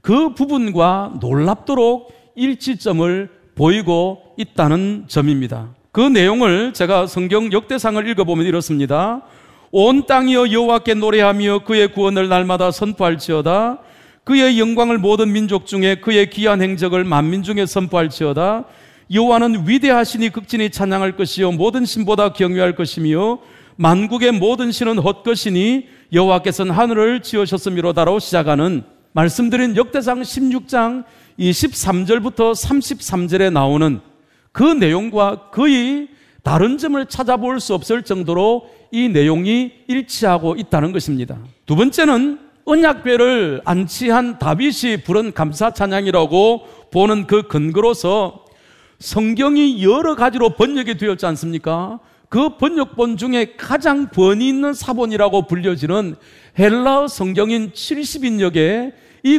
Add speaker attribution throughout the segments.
Speaker 1: 그 부분과 놀랍도록 일치점을 보이고 있다는 점입니다. 그 내용을 제가 성경 역대상을 읽어보면 이렇습니다. 온 땅이여 여호와께 노래하며 그의 구원을 날마다 선포할지어다. 그의 영광을 모든 민족 중에 그의 귀한 행적을 만민 중에 선포할지어다. 여호와는 위대하시니 극진히 찬양할 것이요 모든 신보다 경외할 것이며 만국의 모든 신은 헛것이니 여호와께서는 하늘을 지으셨음이로다로 시작하는 말씀드린 역대상 16장 23절부터 33절에 나오는 그 내용과 거의 다른 점을 찾아볼 수 없을 정도로 이 내용이 일치하고 있다는 것입니다. 두 번째는 언약궤를 안치한 다윗이 부른 감사 찬양이라고 보는 그 근거로서 성경이 여러 가지로 번역이 되었지 않습니까? 그 번역본 중에 가장 권위 있는 사본이라고 불려지는 헬라어 성경인 70인역의 이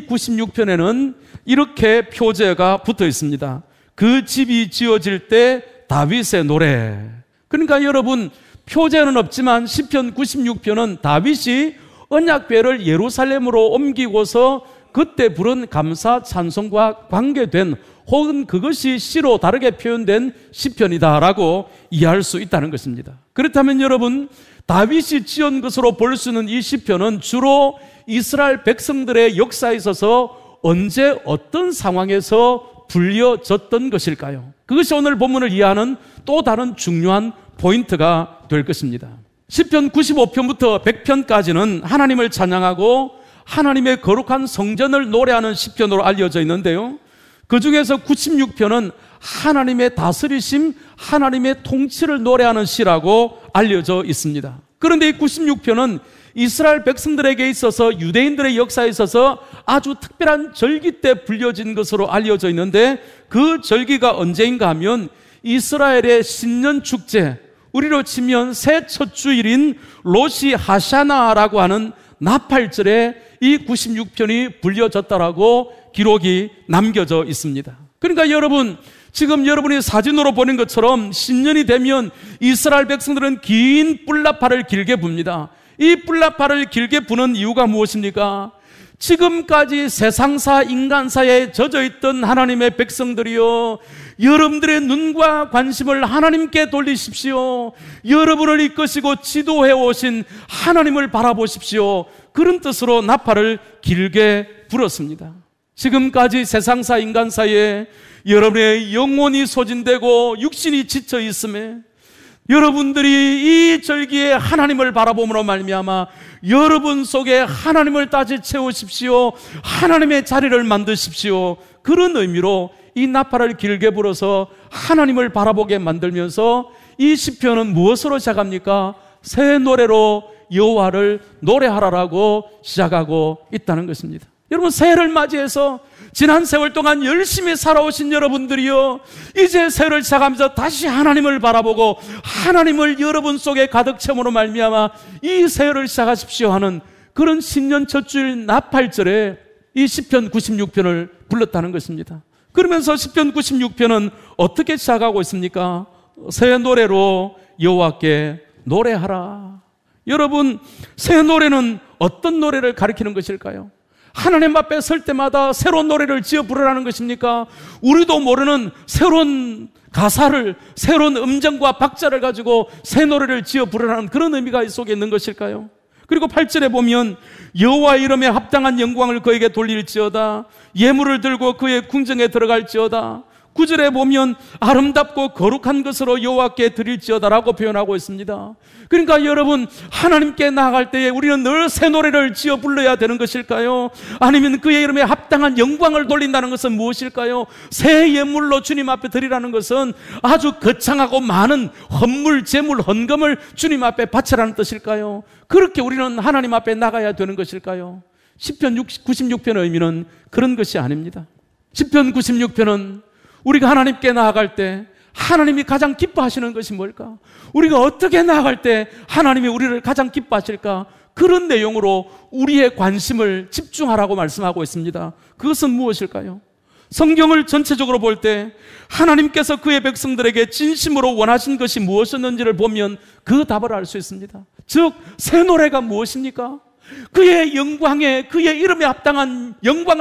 Speaker 1: 96편에는 이렇게 표제가 붙어 있습니다. 그 집이 지어질 때 다윗의 노래. 그러니까 여러분, 표제는 없지만 시편 96편은 다윗이 언약궤를 예루살렘으로 옮기고서 그때 부른 감사 찬송과 관계된 혹은 그것이 시로 다르게 표현된 시편이다라고 이해할 수 있다는 것입니다. 그렇다면 여러분, 다윗이 지은 것으로 볼 수 있는 이 시편은 주로 이스라엘 백성들의 역사에 있어서 언제 어떤 상황에서 불려졌던 것일까요? 그것이 오늘 본문을 이해하는 또 다른 중요한 포인트가 될 것입니다. 시편 95편부터 100편까지는 하나님을 찬양하고 하나님의 거룩한 성전을 노래하는 시편으로 알려져 있는데요, 그 중에서 96편은 하나님의 다스리심, 하나님의 통치를 노래하는 시라고 알려져 있습니다. 그런데 이 96편은 이스라엘 백성들에게 있어서 유대인들의 역사에 있어서 아주 특별한 절기 때 불려진 것으로 알려져 있는데, 그 절기가 언제인가 하면 이스라엘의 신년 축제, 우리로 치면 새 첫 주일인 로시 하샤나라고 하는 나팔절에 이 96편이 불려졌다라고 기록이 남겨져 있습니다. 그러니까 여러분, 지금 여러분이 사진으로 보는 것처럼 신년이 되면 이스라엘 백성들은 긴 뿔나팔을 길게 붑니다. 이 뿔나팔을 길게 부는 이유가 무엇입니까? 지금까지 세상사 인간사에 젖어있던 하나님의 백성들이요, 여러분들의 눈과 관심을 하나님께 돌리십시오. 여러분을 이끄시고 지도해 오신 하나님을 바라보십시오. 그런 뜻으로 나팔을 길게 불었습니다. 지금까지 세상사 인간사에 여러분의 영혼이 소진되고 육신이 지쳐 있음에 여러분들이 이 절기에 하나님을 바라봄으로 말미암아 여러분 속에 하나님을 다시 채우십시오. 하나님의 자리를 만드십시오. 그런 의미로 이 나팔을 길게 불어서 하나님을 바라보게 만들면서 이 시편은 무엇으로 시작합니까? 새 노래로 여호와를 노래하라라고 시작하고 있다는 것입니다. 여러분, 새해를 맞이해서 지난 세월 동안 열심히 살아오신 여러분들이요, 이제 새해를 시작하면서 다시 하나님을 바라보고 하나님을 여러분 속에 가득 채움으로 말미암아 이 새해를 시작하십시오 하는 그런 신년 첫 주일 나팔절에 이 시편 96편을 불렀다는 것입니다. 그러면서 시편 96편은 어떻게 시작하고 있습니까? 새 노래로 여호와께 노래하라. 여러분, 새 노래는 어떤 노래를 가리키는 것일까요? 하나님 앞에 설 때마다 새로운 노래를 지어 부르라는 것입니까? 우리도 모르는 새로운 가사를, 새로운 음정과 박자를 가지고 새 노래를 지어 부르라는 그런 의미가 이 속에 있는 것일까요? 그리고 8절에 보면 여호와의 이름에 합당한 영광을 그에게 돌릴지어다. 예물을 들고 그의 궁정에 들어갈지어다. 9절에 보면 아름답고 거룩한 것으로 여호와께 드릴지어다라고 표현하고 있습니다. 그러니까 여러분, 하나님께 나아갈 때에 우리는 늘 새 노래를 지어 불러야 되는 것일까요? 아니면 그의 이름에 합당한 영광을 돌린다는 것은 무엇일까요? 새 예물로 주님 앞에 드리라는 것은 아주 거창하고 많은 헌물, 제물, 헌금을 주님 앞에 바치라는 뜻일까요? 그렇게 우리는 하나님 앞에 나가야 되는 것일까요? 시편 96편의 의미는 그런 것이 아닙니다. 시편 96편은 우리가 하나님께 나아갈 때 하나님이 가장 기뻐하시는 것이 뭘까? 우리가 어떻게 나아갈 때 하나님이 우리를 가장 기뻐하실까? 그런 내용으로 우리의 관심을 집중하라고 말씀하고 있습니다. 그것은 무엇일까요? 성경을 전체적으로 볼 때 하나님께서 그의 백성들에게 진심으로 원하신 것이 무엇이었는지를 보면 그 답을 알 수 있습니다. 즉, 새 노래가 무엇입니까? 그의 영광에, 그의 이름에 합당한 영광을